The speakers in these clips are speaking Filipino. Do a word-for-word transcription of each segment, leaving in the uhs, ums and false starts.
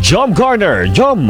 Jom Garner. Jom.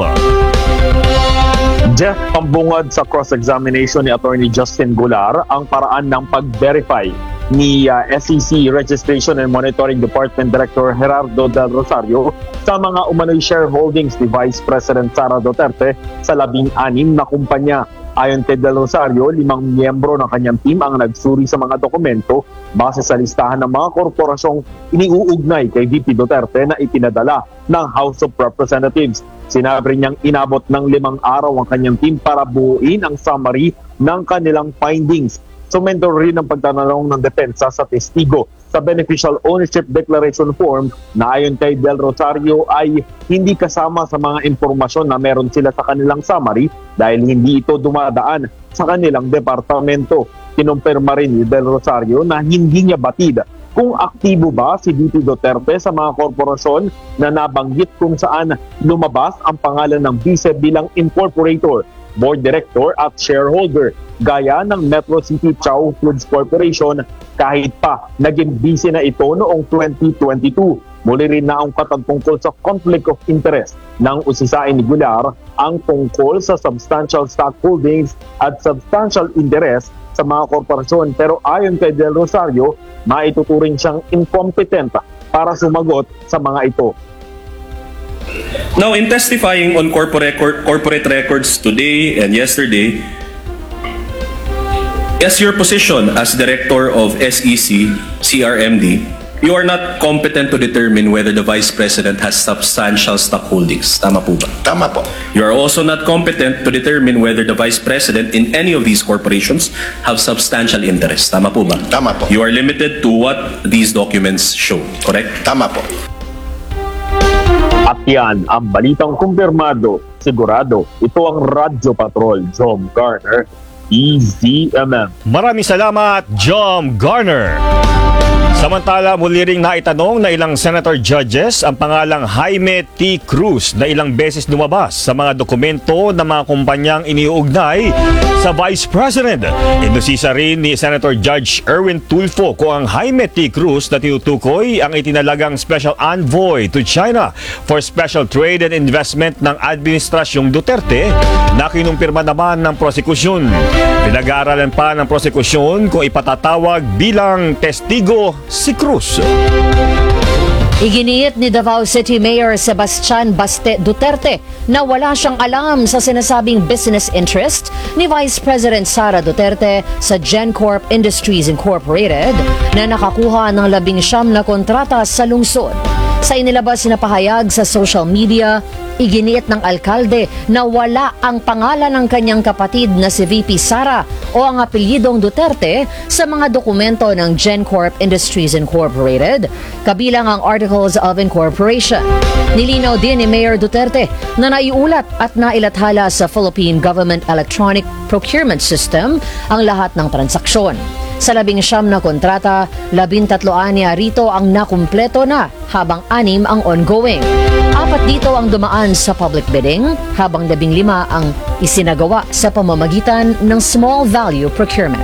Jeff, pambungad sa cross-examination ni Attorney Justin Golar ang paraan ng pag-verify ni uh, S E C Registration and Monitoring Department Director Gerardo Del Rosario sa mga umano'y shareholdings ni Vice President Sara Duterte sa labing-anim na kumpanya. Ayon kay Del Rosario, limang miyembro ng kanyang team ang nagsuri sa mga dokumento base sa listahan ng mga korporasyong iniuugnay kay V P Duterte na ipinadala ng House of Representatives. Sinabi niyang inabot ng limang araw ang kanyang team para buuin ang summary ng kanilang findings. Sumento rin ang pagtanong ng depensa sa testigo sa Beneficial Ownership Declaration Form na ayon kay Del Rosario ay hindi kasama sa mga impormasyon na meron sila sa kanilang summary dahil hindi ito dumadaan sa kanilang departamento. Kinumpirma rin ni Del Rosario na hindi niya batid kung aktibo ba si V P Duterte sa mga korporasyon na nabanggit kung saan lumabas ang pangalan ng vice bilang incorporator, board director at shareholder, gaya ng Metro City Chow Foods Corporation kahit pa naging busy na ito noong twenty twenty-two. Muli rin na ang katagtungkol sa conflict of interest ng usisain ni Golar ang tungkol sa substantial stock holdings at substantial interest sa mga korporasyon. Pero ayon kay Del Rosario, maituturing siyang incompetent para sumagot sa mga ito. Now, in testifying on corporate, corporate records today and yesterday, as your position as Director of S E C C R M D, you are not competent to determine whether the Vice President has substantial stock holdings. Tama po ba? Tama po. You are also not competent to determine whether the Vice President in any of these corporations have substantial interest. Tama po ba? Tama po. You are limited to what these documents show, correct? Tama po. At yan ang balitang kumpirmado, sigurado. Ito ang Radyo Patrol, Jom Garner, E Z M M. Maraming salamat, Jom Garner. Samantala, muli ring naitanong na ilang senator judges ang pangalang Jaime T. Cruz na ilang beses lumabas sa mga dokumento ng mga kumpanyang iniuugnay sa Vice President. Inusisa rin ni Senator Judge Erwin Tulfo kung ang Jaime T. Cruz na tinutukoy ang itinalagang Special Envoy to China for Special Trade and Investment ng Administrasyong Duterte na kinumpirma naman ng prosekusyon. Pinag-aaralan pa ng prosekusyon kung ipatatawag bilang testigo si Cruz. Iginiit ni Davao City Mayor Sebastian Baste Duterte na wala siyang alam sa sinasabing business interest ni Vice President Sara Duterte sa GenCorp Industries Incorporated na nakakuha ng labing siyam na kontrata sa lungsod. Sa inilabas na pahayag sa social media, iginiit ng alkalde na wala ang pangalan ng kanyang kapatid na si V P Sara o ang apelyidong Duterte sa mga dokumento ng GenCorp Industries Incorporated, kabilang ang Articles of Incorporation. Nilinaw din ni Mayor Duterte na naiulat at nailathala sa Philippine Government Electronic Procurement System ang lahat ng transaksyon. Sa labing siyam na kontrata, labintatlo anya rito ang nakumpleto na habang anim ang ongoing. Apat dito ang dumaan sa public bidding habang labing lima ang isinagawa sa pamamagitan ng small value procurement.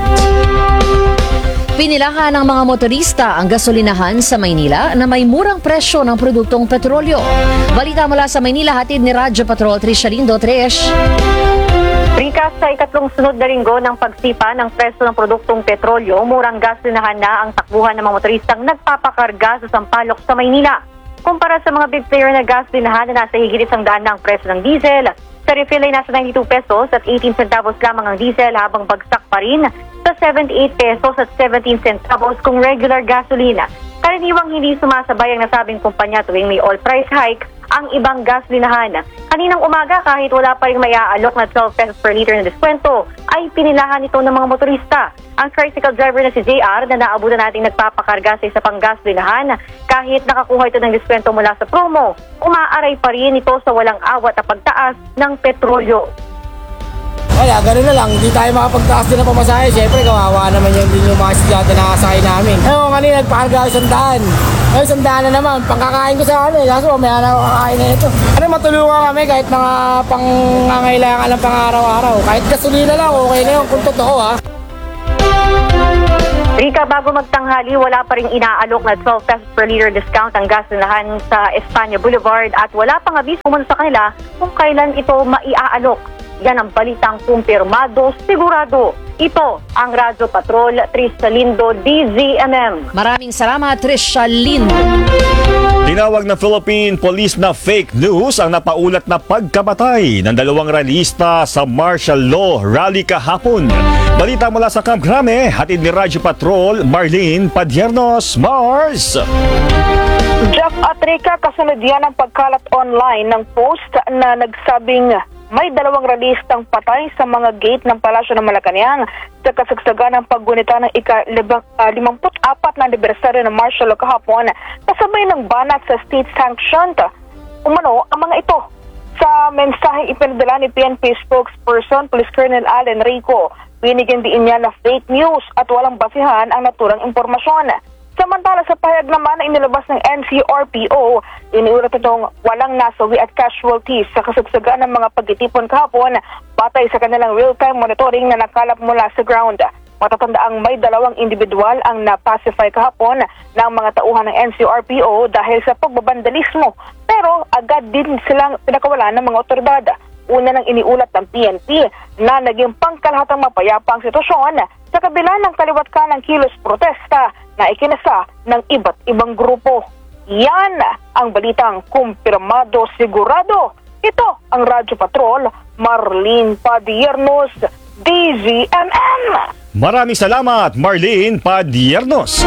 Pinilahan ng mga motorista ang gasolinahan sa Maynila na may murang presyo ng produktong petrolyo. Balita mula sa Maynila, hatid ni Radyo Patrol Tricia Lindo. Trish. Rikas sa ikatlong sunod na linggo ng pagsipa ng presyo ng produktong petrolyo, murang gasolinahan na ang takbuhan ng mga motoristang nagpapakarga sa Sampaloc sa Maynila. Kumpara sa mga big player na gasolinahan na nasa higit isang daan na ang presyo ng diesel, sa refill ay nasa ninety-two pesos at eighteen centavos lamang ang diesel habang bagsak pa rin sa seventy-eight pesos at seventeen centavos kung regular gasolina. Karaniwang hindi sumasabay ang nasabing kumpanya tuwing may oil price hike ang ibang gasolinahan. Kaninang umaga, kahit wala pa rin may aalok na twelve pesos per liter na diskwento, ay pinilahan ito ng mga motorista. Ang tricycle driver na si J R na naabutan nating nagpapakarga sa isa pang gasolinahan, kahit nakakuha ito ng diskwento mula sa promo, umaaray pa rin ito sa walang awat na pagtaas ng petrolyo. Kaya gano'n na lang, hindi tayo makapagtaas din ng pamasahe. Siyempre, kawawa naman yung din yung mga estudyante na nakasakay namin. Ewan, kanina nagpakarga ako isang daan. Ay, isang daan na naman, pangkakain ko sa ano eh. Kaso may na ako kakain na ito. Ano, matulungan kami kahit mga pangangailangan ng pang-araw-araw. Kahit gasolina lang, okay na yun kung totoo ha. Rika, bago magtanghali, wala pa rin inaalok na twelve pesos per liter discount ang gasinahan sa Espanya Boulevard at wala pang abiso muna sa kanila kung kailan ito maiaalok. Yan ang balitang kumpirmado, sigurado. Ito ang Radyo Patrol, Trisha Lindo, D Z M M. Maraming salamat, Trisha Lindo. Tinawag ng Philippine Police na fake news ang napaulat na pagkamatay ng dalawang rallyista sa martial law rally kahapon. Balita mula sa Camp Crame, hatid ni Radyo Patrol, Marlene Padiernos. Mars! Jeff at Rika, kasunod yan ang pagkalat online ng post na nagsabing may dalawang ralistang patay sa mga gate ng Palasyo ng Malacanang sa kasagsagan ng paggunita ng ika-limampu't apat na anibersaryo ng martial law kahapon kasabay ng banat sa state-sanctioned umano ang mga ito. Sa mensaheng ipinadala ni P N P spokesperson Police Colonel Allen Rico, binigyan din niya na fake news at walang basihan ang naturang impormasyon. Samantala sa pahayag naman na inilabas ng N C R P O, iniulat itong walang nasawi at casualties sa kasagsagan ng mga pagtitipon kahapon batay sa kanilang real-time monitoring na nakalap mula sa ground. Matatandaang may dalawang individual ang napacify kahapon ng mga tauhan ng N C R P O dahil sa pagbabandalismo, pero agad din silang pinakawalan ng mga otoridad. Una nang iniulat ng P N P na naging pangkalahatang mapayapa ang sitwasyon sa kabila ng kaliwat kanang kilos protesta na ikinasa ng iba't ibang grupo. Yan ang balitang kumpirmado, sigurado. Ito ang Radyo Patrol, Marlene Padiernos, D Z M M. Maraming salamat, Marlene Padiernos.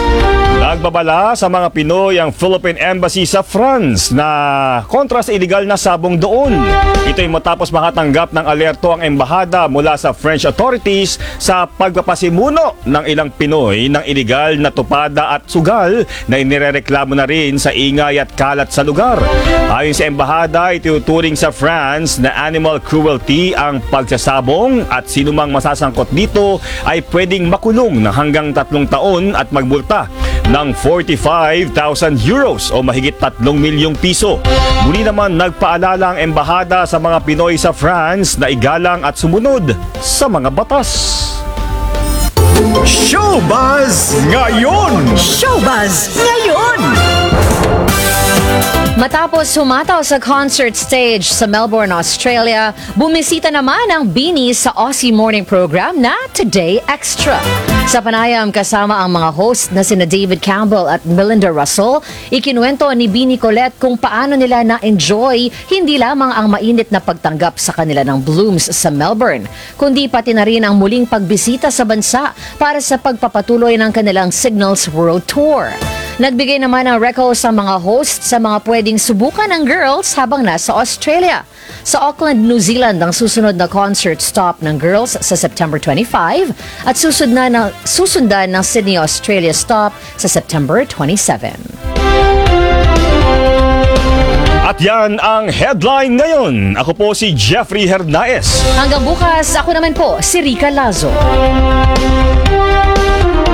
Nagbabala sa mga Pinoy ang Philippine Embassy sa France na kontra sa iligal na sabong doon. Ito'y matapos makatanggap ng alerto ang embahada mula sa French authorities sa pagpapasimuno ng ilang Pinoy ng iligal na tupada at sugal na inirereklamo na rin sa ingay at kalat sa lugar. Ayon sa embahada, ituturing sa France na animal cruelty ang pagsasabong at sinumang masasangkot dito ay pwedeng makulong ng hanggang tatlong taon at magmulta ng forty-five thousand euros o mahigit tatlong milyong piso. Muli naman nagpaalala ang embahada sa mga Pinoy sa France na igalang at sumunod sa mga batas. Showbuzz ngayon! Showbuzz ngayon! Matapos sumataw sa concert stage sa Melbourne, Australia, bumisita naman ang Bini sa Aussie Morning Program na Today Extra. Sa panayam kasama ang mga host na sina David Campbell at Melinda Russell, ikinuwento ni Bini Colette kung paano nila na-enjoy hindi lamang ang mainit na pagtanggap sa kanila ng Blooms sa Melbourne, kundi pati na rin ang muling pagbisita sa bansa para sa pagpapatuloy ng kanilang Signals World Tour. Nagbigay naman ng recall sa mga host sa mga pwedeng subukan ng girls habang nasa Australia. Sa Auckland, New Zealand ang susunod na concert stop ng girls sa September twenty-five at susundan ng, susundan ng Sydney, Australia stop sa September twenty-seven. At yan ang headline ngayon. Ako po si Jeffrey Hernaez. Hanggang bukas, ako naman po si Rica Lazo.